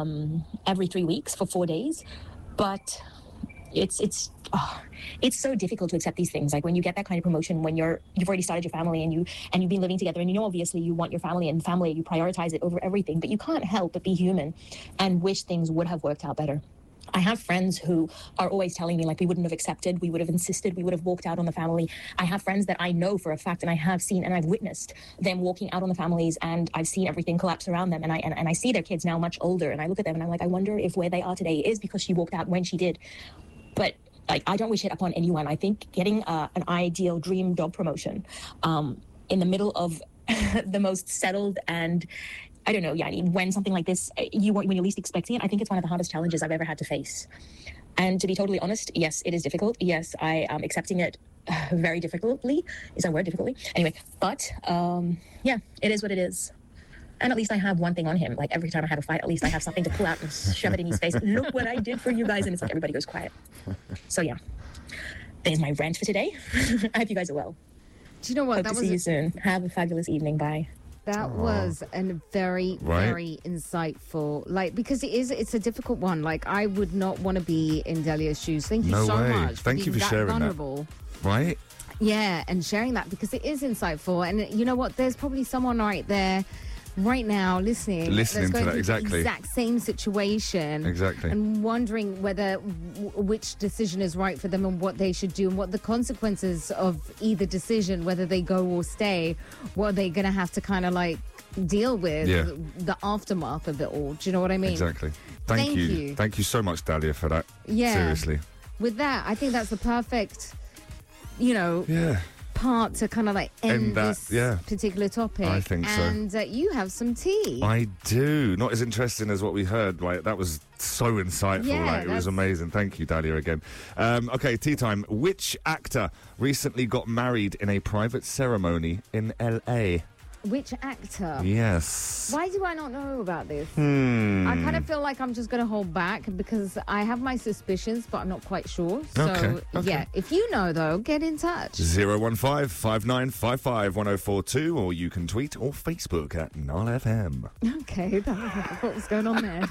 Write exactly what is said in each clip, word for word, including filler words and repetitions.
um, every three weeks for four days. But it's it's oh, it's so difficult to accept these things. Like when you get that kind of promotion, when you're you've already started your family and you and you've been living together, and you know obviously you want your family and family, you prioritize it over everything, but you can't help but be human and wish things would have worked out better. I have friends who are always telling me, like, we wouldn't have accepted, we would have insisted, we would have walked out on the family. I have friends that I know for a fact, and I have seen and I've witnessed them walking out on the families, and I've seen everything collapse around them. And I and, and I see their kids now much older, and I look at them and I'm like, I wonder if where they are today is because she walked out when she did. But like, I don't wish it upon anyone. I think getting uh, an ideal dream job promotion um, in the middle of the most settled and I don't know, yeah, when something like this, you when you're least expecting it, I think it's one of the hardest challenges I've ever had to face. And to be totally honest, yes, it is difficult. Yes, I am accepting it very difficultly. Is that a word, difficultly? Anyway, but um, yeah, it is what it is. And at least I have one thing on him. Like every time I have a fight, at least I have something to pull out and shove it in his face. Look what I did for you guys. And it's like everybody goes quiet. So yeah, there's my rant for today. I hope you guys are well. Do you know what? Hope that to was see a- you soon. Have a fabulous evening. Bye. That was a very, Right. very insightful. Like, because it is, it's a difficult one. Like, I would not want to be in Delia's shoes. Thank you No so way. much. Thank for you being for that sharing that. vulnerable. Right? Yeah, and sharing that because it is insightful. And you know what? There's probably someone right there, right now, listening, Listening that's to going that, through exactly. the exact same situation, Exactly. and wondering whether w- which decision is right for them and what they should do and what the consequences of either decision, whether they go or stay, what are they going to have to kind of like deal with, Yeah. the aftermath of it all. Do you know what I mean? Exactly. Thank, Thank you. you. Thank you so much, Dahlia, for that. Yeah. Seriously. With that, I think that's the perfect, you know, Yeah. part to kind of like end, End that, this yeah. particular topic. I think so. And uh, you have some tea. I do. Not as interesting as what we heard. Like, that was so insightful. Yeah, like, it was that's- amazing. Thank you, Dahlia, again. Um, okay, tea time. Which actor recently got married in a private ceremony in L A? Which actor? Yes. Why do I not know about this? Hmm. I kind of feel like I'm just going to hold back because I have my suspicions, but I'm not quite sure. So, Okay, okay. yeah, if you know, though, get in touch. zero one five, five nine five five, one oh four two, or you can tweet or Facebook at Null F M. Okay, that, what was going on there?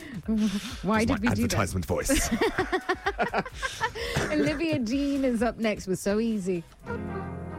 Why That's did we my do that? advertisement voice. Olivia Dean is up next with So Easy.